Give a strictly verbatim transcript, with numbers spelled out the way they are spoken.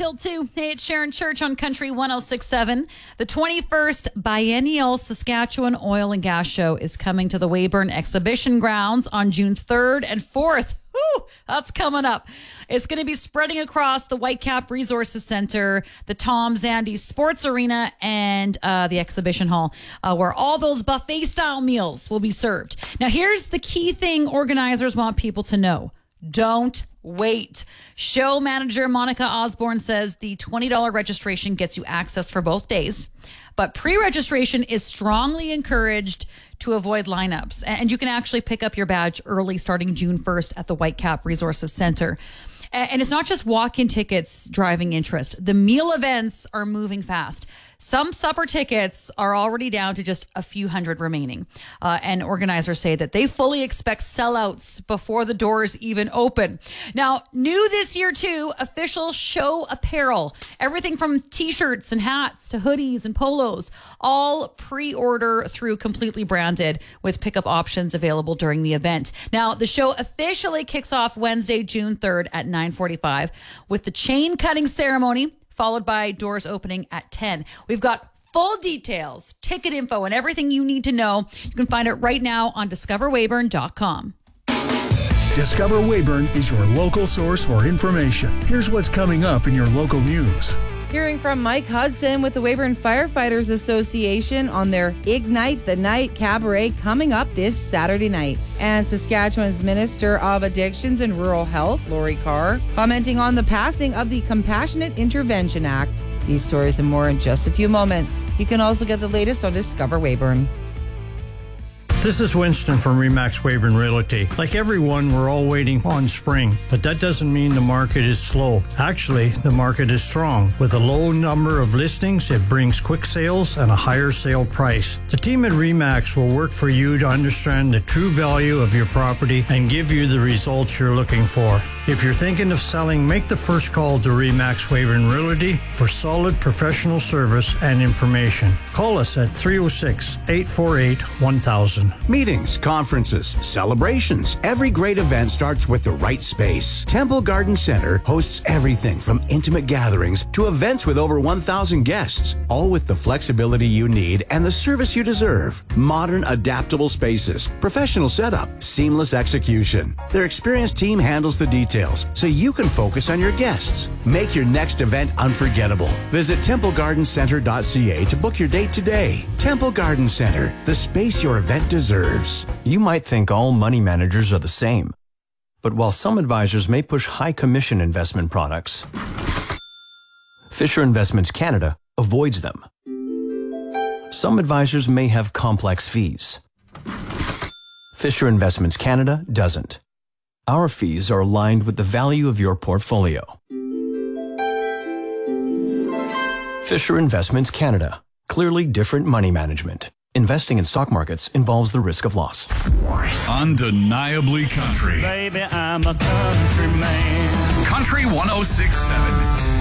till two. Hey, it's Sharon Church on Country one oh six point seven. The twenty-first Biennial Saskatchewan Oil and Gas Show is coming to the Weyburn Exhibition Grounds on June third and fourth. Whew, that's coming up. It's going to be spreading across the Whitecap Resources Center, the Tom Zandy Sports Arena, and uh, the Exhibition Hall, uh, where all those buffet-style meals will be served. Now, here's the key thing organizers want people to know. Don't wait. Show manager Monica Osborne says the twenty dollars registration gets you access for both days, but pre-registration is strongly encouraged to avoid lineups. And you can actually pick up your badge early starting June first at the Whitecap Resources Center. And it's not just walk-in tickets driving interest. The meal events are moving fast. Some supper tickets are already down to just a few hundred remaining. Uh, and organizers say that they fully expect sellouts before the doors even open. Now, new this year too, official show apparel. Everything from t-shirts and hats to hoodies and polos, all pre-order through Completely Branded with pickup options available during the event. Now, the show officially kicks off Wednesday, June third at nine forty-five with the chain cutting ceremony, followed by doors opening at ten. We've got full details, ticket info, and everything you need to know. You can find it right now on discover weyburn dot com. Discover Weyburn is your local source for information. Here's what's coming up in your local news. Hearing from Mike Hudson with the Weyburn Firefighters Association on their Ignite the Night Cabaret coming up this Saturday night. And Saskatchewan's Minister of Addictions and Rural Health, Lori Carr, commenting on the passing of the Compassionate Intervention Act. These stories and more in just a few moments. You can also get the latest on Discover Weyburn. This is Winston from Remax Weyburn Realty. Like everyone, we're all waiting on spring, but that doesn't mean the market is slow. Actually, the market is strong. With a low number of listings, it brings quick sales and a higher sale price. The team at Remax will work for you to understand the true value of your property and give you the results you're looking for. If you're thinking of selling, make the first call to Remax Weyburn Realty for solid professional service and information. Call us at three oh six, eight four eight, one thousand. Meetings, conferences, celebrations. Every great event starts with the right space. Temple Garden Center hosts everything from intimate gatherings to events with over one thousand guests, all with the flexibility you need and the service you deserve. Modern, adaptable spaces, professional setup, seamless execution. Their experienced team handles the details so you can focus on your guests. Make your next event unforgettable. Visit temple garden center dot c a to book your date today. Temple Garden Center, the space your event deserves. You might think all money managers are the same. But while some advisors may push high commission investment products, Fisher Investments Canada avoids them. Some advisors may have complex fees. Fisher Investments Canada doesn't. Our fees are aligned with the value of your portfolio. Fisher Investments Canada. Clearly different money management. Investing in stock markets involves the risk of loss. Undeniably country. Baby, I'm a country man. Country one oh six point seven.